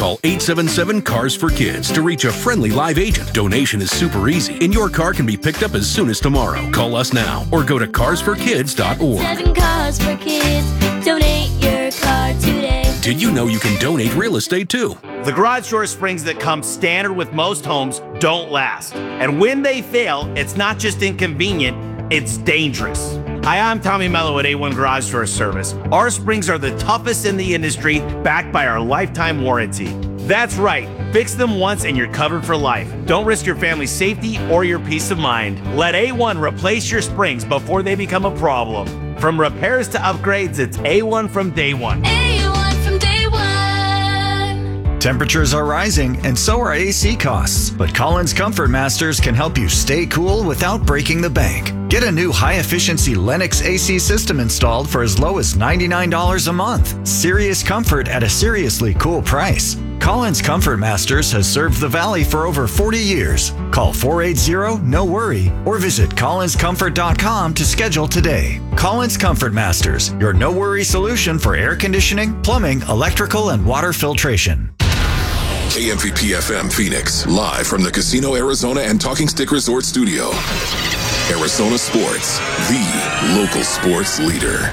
Call 877-CARS-FOR-KIDS to reach a friendly live agent. Donation is super easy, and your car can be picked up as soon as tomorrow. Call us now or go to carsforkids.org. 7 Cars for Kids. Donate your car today. Did you know you can donate real estate too? The garage door springs that come standard with most homes don't last. And when they fail, it's not just inconvenient, it's dangerous. Hi, I'm Tommy Mello at A1 Garage Door Service. Our springs are the toughest in the industry, backed by our lifetime warranty. That's right. Fix them once and you're covered for life. Don't risk your family's safety or your peace of mind. Let A1 replace your springs before they become a problem. From repairs to upgrades, it's A1 from day one. A1 from day one. Temperatures are rising, and so are AC costs. But Collins Comfort Masters can help you stay cool without breaking the bank. Get a new high-efficiency Lennox AC system installed for as low as $99 a month. Serious comfort at a seriously cool price. Collins Comfort Masters has served the Valley for over 40 years. Call 480-NO-WORRY or visit collinscomfort.com to schedule today. Collins Comfort Masters, your no-worry solution for air conditioning, plumbing, electrical, and water filtration. KMVP FM Phoenix, live from the Casino Arizona and Talking Stick Resort Studio. Arizona Sports, the local sports leader.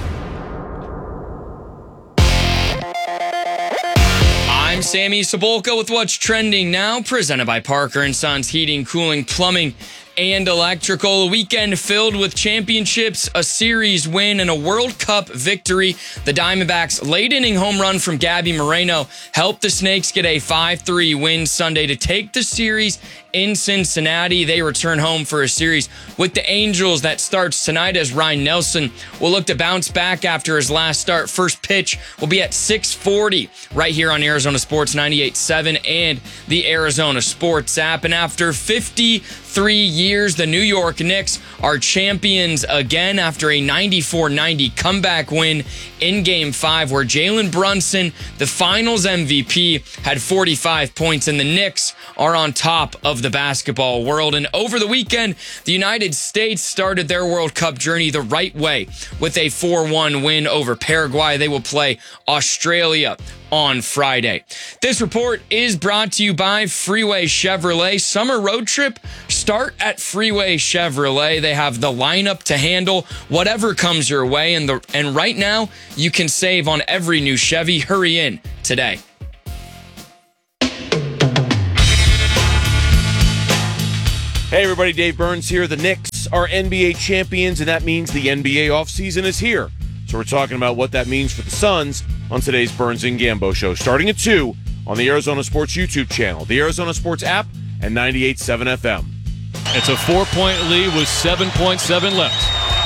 I'm Sammy Cebulka with what's trending now, presented by Parker & Sons Heating, Cooling, Plumbing, and Electrical. A weekend filled with championships, a series win, and a World Cup victory. The Diamondbacks' late-inning home run from Gabby Moreno helped the Snakes get a 5-3 win Sunday to take the series in Cincinnati. They return home for a series with the Angels that starts tonight as Ryan Nelson will look to bounce back after his last start. First pitch will be at 6:40 right here on Arizona Sports 98.7 and the Arizona Sports app. And after 53 years, the New York Knicks are champions again after a 94-90 comeback win in Game 5 where Jalen Brunson, the finals MVP, had 45 points, and the Knicks are on top of the basketball world. And over the weekend, the United States started their World Cup journey the right way with a 4-1 win over Paraguay. They will play Australia on Friday. This report is brought to you by Freeway Chevrolet. Summer road trip, start at Freeway Chevrolet. They have the lineup to handle whatever comes your way. And right now, you can save on every new Chevy. Hurry in today. Hey everybody, Dave Burns here. The Knicks are NBA champions, and that means the NBA offseason is here. So we're talking about what that means for the Suns on today's Burns and Gambo show, starting at 2 on the Arizona Sports YouTube channel, the Arizona Sports app, and 98.7 FM. It's a 4-point lead with 7.7 left.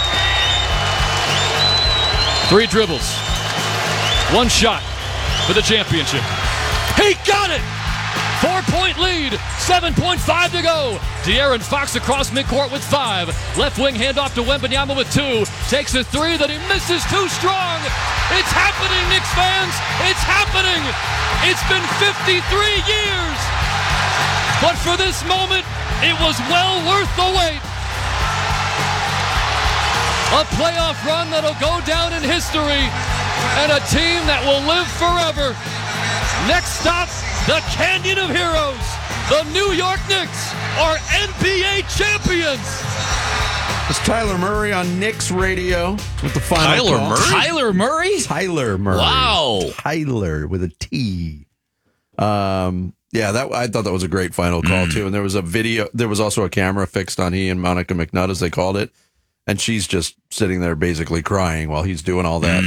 3 dribbles. 1 shot for the championship. He got it! 4-point lead, 7.5 to go. De'Aaron Fox across midcourt with 5. Left wing handoff to Wembanyama with 2. Takes a 3 that he misses too strong. It's happening, Knicks fans. It's happening. It's been 53 years. But for this moment, it was well worth the wait. A playoff run that'll go down in history, and a team that will live forever. Next stop, the Canyon of Heroes. The New York Knicks are NBA champions. It's Tyler Murray on Knicks Radio with the final call. Tyler Murray? Tyler Murray. Wow. Tyler with a T. Yeah, I thought that was a great final call, too. And there was a video. There was also a camera fixed on he and Monica McNutt, as they called it. And she's just sitting there basically crying while he's doing all that.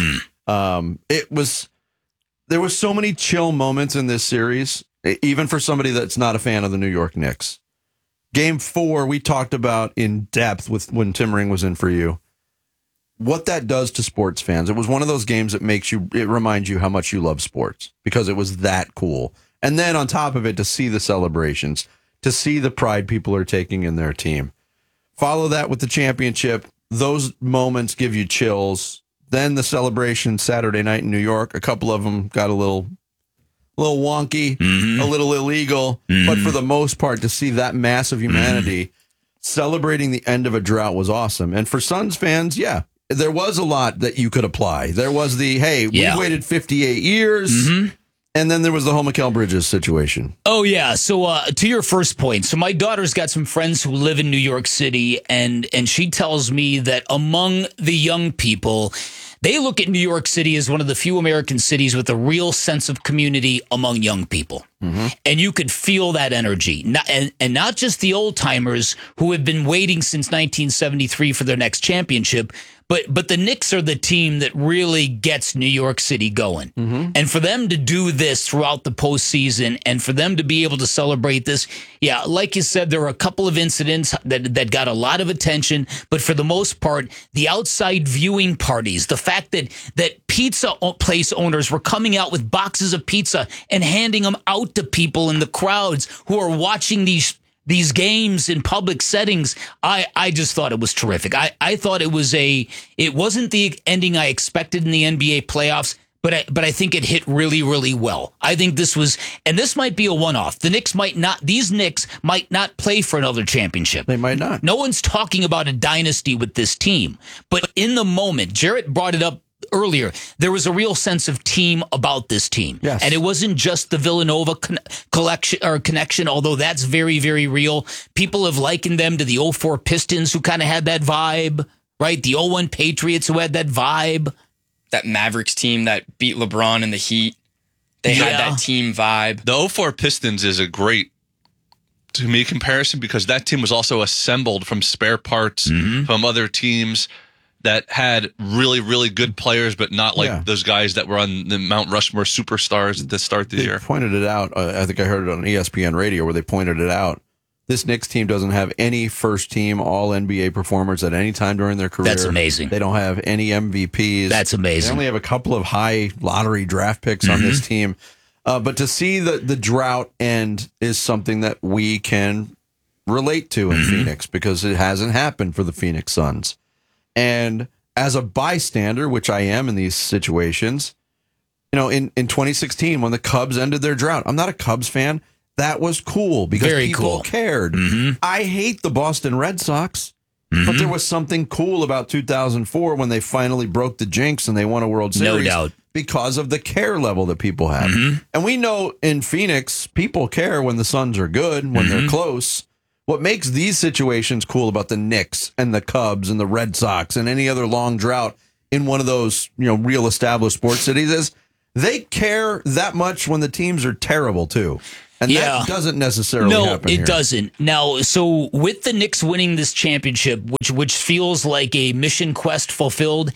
There was so many chill moments in this series, even for somebody that's not a fan of the New York Knicks. Game 4, we talked about in depth with when Tim Ring was in for you. What that does to sports fans. It was one of those games that it reminds you how much you love sports because it was that cool. And then on top of it, to see the celebrations, to see the pride people are taking in their team. Follow that with the championship. Those moments give you chills. Then the celebration Saturday night in New York, a couple of them got a little wonky, a little illegal. But for the most part, to see that mass of humanity celebrating the end of a drought was awesome. And for Suns fans, yeah, there was a lot that you could apply. There was we waited 58 years, And then there was the whole Mikal Bridges situation. Oh, yeah. So to your first point, so my daughter's got some friends who live in New York City, and she tells me that among the young people, they look at New York City as one of the few American cities with a real sense of community among young people. Mm-hmm. And you could feel that energy. And not just the old timers who have been waiting since 1973 for their next championship, but the Knicks are the team that really gets New York City going. Mm-hmm. And for them to do this throughout the postseason and for them to be able to celebrate this, yeah, like you said, there were a couple of incidents that got a lot of attention. But for the most part, the outside viewing parties, the fact that pizza place owners were coming out with boxes of pizza and handing them out to people in the crowds who are watching these games in public settings, I just thought it was terrific. I thought it wasn't the ending I expected in the NBA playoffs, but I think it hit really, really well. I think this might be a one-off. These Knicks might not play for another championship. They might not. No one's talking about a dynasty with this team. But in the moment, Jarrett brought it up earlier, there was a real sense of team about this team. Yes. And it wasn't just the Villanova connection, although that's very, very real. People have likened them to the 04 Pistons who kind of had that vibe, right? The 01 Patriots who had that vibe. That Mavericks team that beat LeBron in the Heat. They had that team vibe. The 04 Pistons is a great, to me, comparison because that team was also assembled from spare parts from other teams that had really, really good players, but not like those guys that were on the Mount Rushmore superstars at the start of the year. They pointed it out. I think I heard it on ESPN radio where they pointed it out. This Knicks team doesn't have any first-team All-NBA performers at any time during their career. That's amazing. They don't have any MVPs. That's amazing. They only have a couple of high lottery draft picks on this team. But to see the drought end is something that we can relate to in Phoenix because it hasn't happened for the Phoenix Suns. And as a bystander, which I am in these situations, in 2016 when the Cubs ended their drought, I'm not a Cubs fan. That was cool because people cared. I hate the Boston Red Sox, but there was something cool about 2004 when they finally broke the jinx and they won a World Series. No doubt. Because of the care level that people had. And we know in Phoenix, people care when the Suns are good, when they're close. What makes these situations cool about the Knicks and the Cubs and the Red Sox and any other long drought in one of those, real established sports cities is they care that much when the teams are terrible too. And that doesn't necessarily happen here. No, it doesn't. Now, so with the Knicks winning this championship, which feels like a mission quest fulfilled,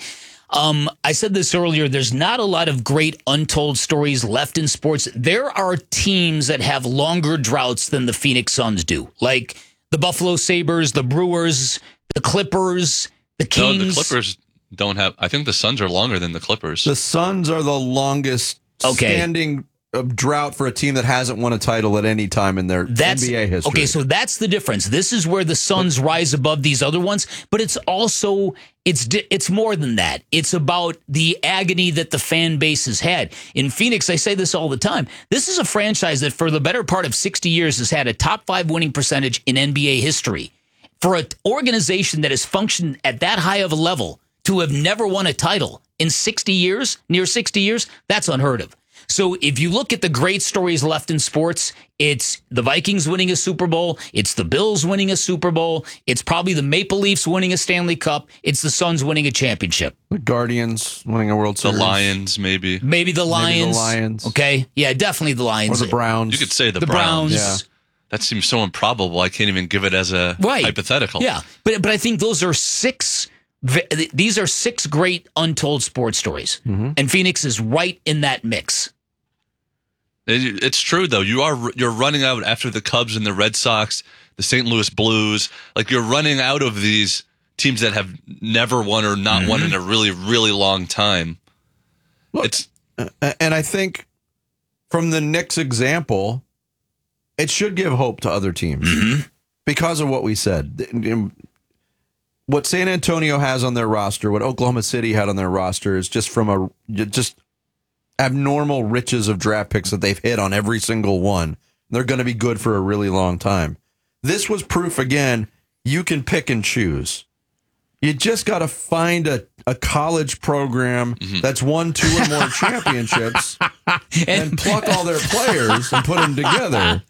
I said this earlier, there's not a lot of great untold stories left in sports. There are teams that have longer droughts than the Phoenix Suns do, like the Buffalo Sabres, the Brewers, the Clippers, the Kings. No, the Clippers don't have, I think the Suns are longer than the Clippers. The Suns are the longest standing drought for a team that hasn't won a title at any time in their NBA history. Okay, so that's the difference. This is where the Suns rise above these other ones, but it's also it's more than that. It's about the agony that the fan base has had. In Phoenix, I say this all the time. This is a franchise that for the better part of 60 years has had a top 5 winning percentage in NBA history. For an organization that has functioned at that high of a level to have never won a title in 60 years, near 60 years, that's unheard of. So if you look at the great stories left in sports, it's the Vikings winning a Super Bowl, it's the Bills winning a Super Bowl, it's probably the Maple Leafs winning a Stanley Cup, it's the Suns winning a championship. The Guardians winning a World Series. The Lions, maybe. Maybe the Lions. Okay, yeah, definitely the Lions. Or the Browns. You could say the Browns. Yeah. That seems so improbable. I can't even give it as a hypothetical. Yeah, but I think those are these are 6 great untold sports stories, and Phoenix is right in that mix. It's true though. You're running out after the Cubs and the Red Sox, the St. Louis Blues. Like you're running out of these teams that have never won or not won in a really, really long time. Look, and I think from the Knicks example, it should give hope to other teams because of what we said. What San Antonio has on their roster, what Oklahoma City had on their roster, is just from abnormal riches of draft picks that they've hit on every single one. They're going to be good for a really long time. This was proof again, you can pick and choose. You just got to find a college program that's won 2 or more championships and pluck all their players and put them together.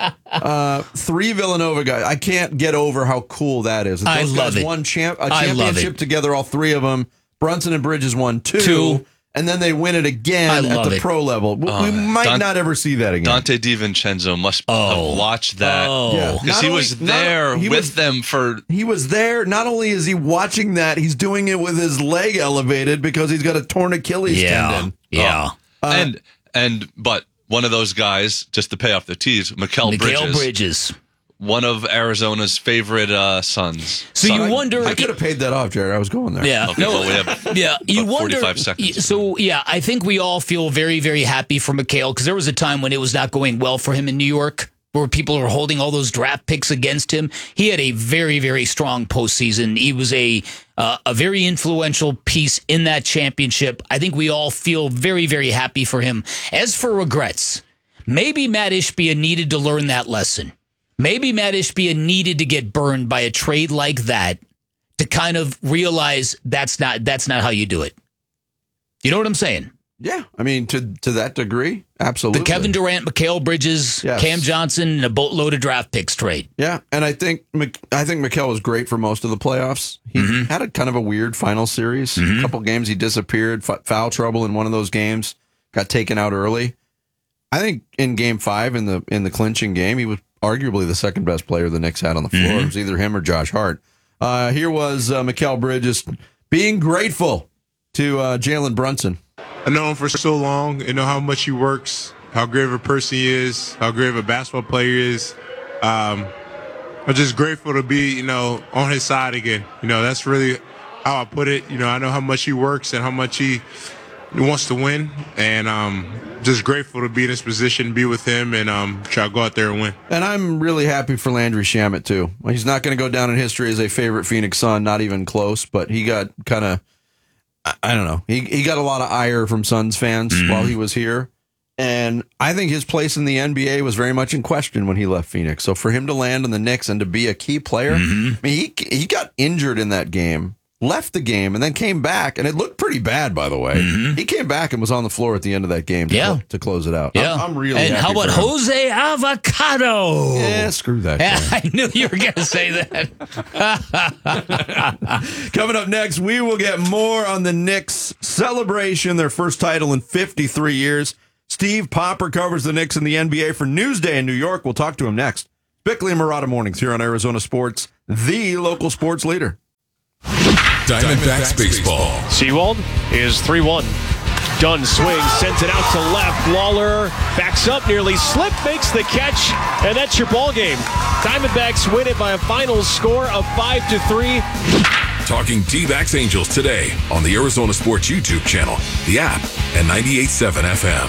3 Villanova guys. I can't get over how cool that is. I Those love guys it. won a championship together, all 3 of them. Brunson and Bridges won 2. And then they win it again at the pro level. We might not ever see that again. Dante DiVincenzo must have watched that. Because he was there with them for... He was there. Not only is he watching that, he's doing it with his leg elevated because he's got a torn Achilles tendon. Yeah. But one of those guys, just to pay off the tees, Mikal Bridges. One of Arizona's favorite sons. So you wonder... I could have paid that off, Jared. I was going there. Yeah. Okay, well, we have you wonder, 45 seconds. So, I think we all feel very, very happy for Mikal because there was a time when it was not going well for him in New York where people were holding all those draft picks against him. He had a very, very strong postseason. He was a very influential piece in that championship. I think we all feel very, very happy for him. As for regrets, maybe Matt Ishbia needed to learn that lesson. Maybe Matt Ishbia needed to get burned by a trade like that to kind of realize that's not how you do it. You know what I'm saying? Yeah, I mean, to that degree, absolutely. The Kevin Durant, Mikal Bridges, Cam Johnson, and a boatload of draft picks trade. Yeah, and I think Mikal was great for most of the playoffs. He had a kind of a weird final series. A couple games he disappeared, foul trouble in one of those games, got taken out early. I think in Game 5 in the clinching game, he was arguably the second best player the Knicks had on the floor. It was either him or Josh Hart. Here was Mikal Bridges being grateful to Jalen Brunson. I know him for so long. I know how much he works, how great of a person he is, how great of a basketball player he is. I'm just grateful to be, on his side again. That's really how I put it. I know how much he works and how much he wants to win, and just grateful to be in this position, be with him, and try to go out there and win. And I'm really happy for Landry Shamet, too. Well, he's not going to go down in history as a favorite Phoenix Sun, not even close, but he got kind of, I don't know, he got a lot of ire from Suns fans while he was here, and I think his place in the NBA was very much in question when he left Phoenix. So for him to land in the Knicks and to be a key player, I mean, he got injured in that game, left the game, and then came back, and it looked pretty bad, by the way. He came back and was on the floor at the end of that game to close it out. Yeah. I'm really And happy how about for him. Jose Avocado? Yeah, screw that guy. I knew you were going to say that. Coming up next, we will get more on the Knicks celebration, their first title in 53 years. Steve Popper covers the Knicks in the NBA for Newsday in New York. We'll talk to him next. Bickley and Murata Mornings here on Arizona Sports, the local sports leader. Diamondbacks baseball. Seawald is 3-1. Dunn swings, sends it out to left. Lawler backs up, nearly slipped, makes the catch, and that's your ball game. Diamondbacks win it by a final score of 5-3. Talking D-backs Angels today on the Arizona Sports YouTube channel, the app, and 98.7 FM.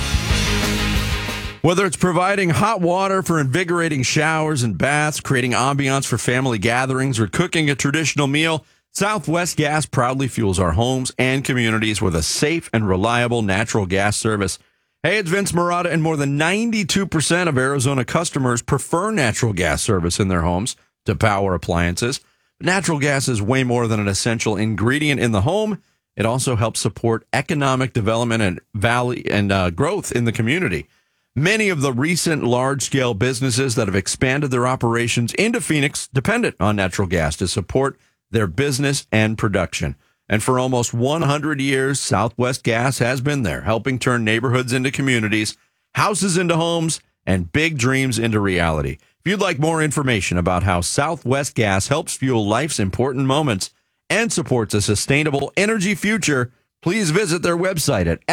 Whether it's providing hot water for invigorating showers and baths, creating ambiance for family gatherings, or cooking a traditional meal, Southwest Gas proudly fuels our homes and communities with a safe and reliable natural gas service. Hey, it's Vince Murata, and more than 92% of Arizona customers prefer natural gas service in their homes to power appliances. Natural gas is way more than an essential ingredient in the home. It also helps support economic development and growth in the community. Many of the recent large-scale businesses that have expanded their operations into Phoenix dependent on natural gas to support their business and production. And for almost 100 years, Southwest Gas has been there, helping turn neighborhoods into communities, houses into homes, and big dreams into reality. If you'd like more information about how Southwest Gas helps fuel life's important moments and supports a sustainable energy future, please visit their website at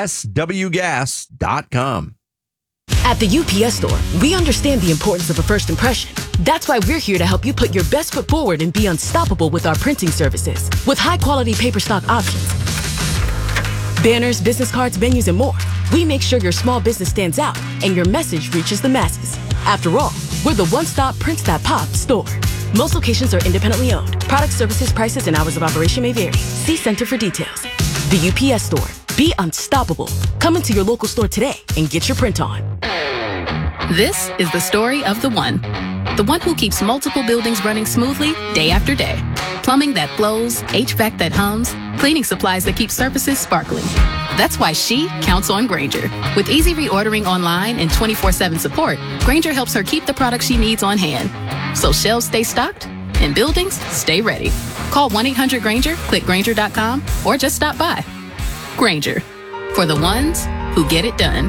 swgas.com. At the UPS Store, we understand the importance of a first impression. That's why we're here to help you put your best foot forward and be unstoppable with our printing services. With high-quality paper stock options, banners, business cards, menus, and more, we make sure your small business stands out and your message reaches the masses. After all, we're the one-stop Prints That Pop store. Most locations are independently owned. Product, services, prices, and hours of operation may vary. See Center for details. The UPS Store. Be unstoppable. Come into your local store today and get your print on. This is the story of the one who keeps multiple buildings running smoothly day after day. Plumbing that flows, HVAC that hums, cleaning supplies that keep surfaces sparkling. That's why she counts on Grainger. With easy reordering online and 24/7 support, Grainger helps her keep the products she needs on hand. So shelves stay stocked and buildings stay ready. Call 1-800-GRAINGER, click Grainger.com, or just stop by. Grainger, for the ones who get it done.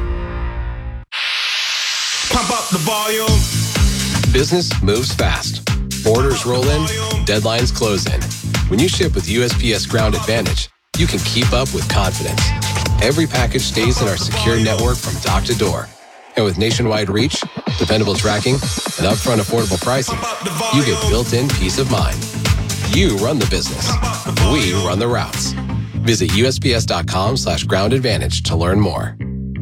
Pump up the volume. Business moves fast. Orders roll in, deadlines close in. When you ship with USPS Ground Advantage, you can keep up with confidence. Every package stays in our secure network from dock to door. And with nationwide reach, dependable tracking, and upfront affordable pricing, you get built-in peace of mind. You run the business. We run the routes. Visit USPS.com/Ground Advantage to learn more.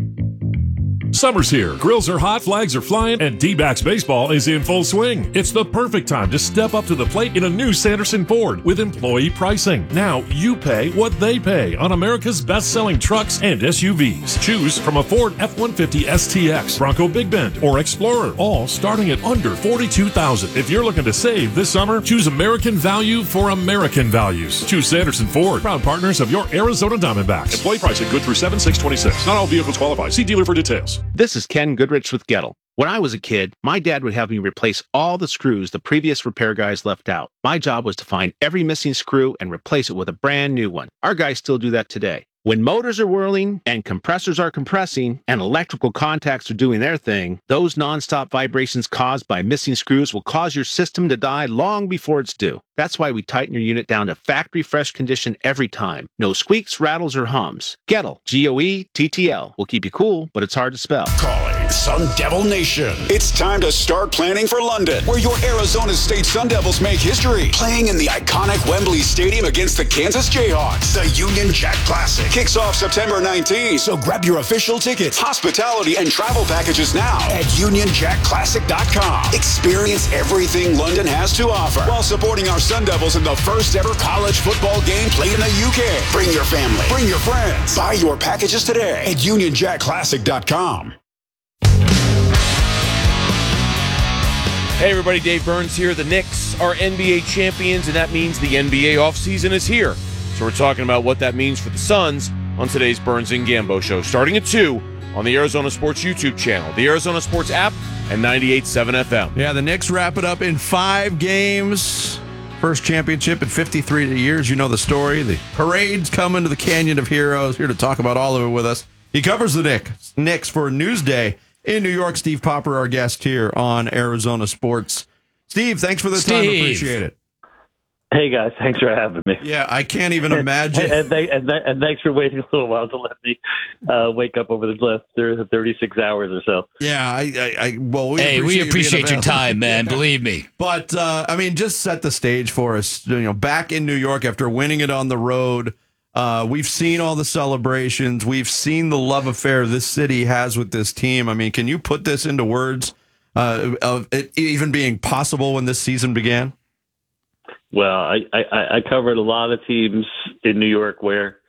Summer's here. Grills are hot, flags are flying, and D-backs baseball is in full swing. It's the perfect time to step up to the plate in a new Sanderson Ford with employee pricing. Now you pay what they pay on America's best-selling trucks and SUVs. Choose from a Ford F-150 STX, Bronco Big Bend, or Explorer, all starting at under $42,000. If you're looking to save this summer, choose American value for American values. Choose Sanderson Ford, proud partners of your Arizona Diamondbacks. Employee pricing good through 7/6/26. Not all vehicles qualify. See dealer for details. This is Ken Goodrich with Gettle. When I was a kid, my dad would have me replace all the screws the previous repair guys left out. My job was to find every missing screw and replace it with a brand new one. Our guys still do that today. When motors are whirling and compressors are compressing and electrical contacts are doing their thing, those nonstop vibrations caused by missing screws will cause your system to die long before it's due. That's why we tighten your unit down to factory fresh condition every time. No squeaks, rattles, or hums. Gettle, Goettl, will keep you cool, but it's hard to spell. Calling Sun Devil Nation. It's time to start planning for London, where your Arizona State Sun Devils make history. Playing in the iconic Wembley Stadium against the Kansas Jayhawks. The Union Jack Classic kicks off September 19th. So grab your official tickets, hospitality, and travel packages now at UnionJackClassic.com. Experience everything London has to offer while supporting our Sun Devils in the first ever college football game played in the UK. Bring your family. Bring your friends. Buy your packages today at UnionJackClassic.com. Hey everybody, Dave Burns here. The Knicks are NBA champions, and that means the NBA offseason is here. So we're talking about what that means for the Suns on today's Burns and Gambo show, starting at 2 on the Arizona Sports YouTube channel, the Arizona Sports app, and 98.7 FM. Yeah, the Knicks wrap it up in 5 games. First championship in 53 years. You know the story. The parade's coming to the Canyon of Heroes. Here to talk about all of it with us. He covers the Knicks for Newsday in New York. Steve Popper, our guest here on Arizona Sports. Steve, thanks for the time. Appreciate it. Hey, guys. Thanks for having me. Yeah, I can't even imagine. And thanks for waiting a little while to let me wake up over the last 36 hours or so. Yeah, we appreciate your time, man. Yeah. Believe me. But, I mean, just set the stage for us. You know, back in New York after winning it on the road, we've seen all the celebrations. We've seen the love affair this city has with this team. I mean, can you put this into words of it even being possible when this season began? Well, I covered a lot of teams in New York where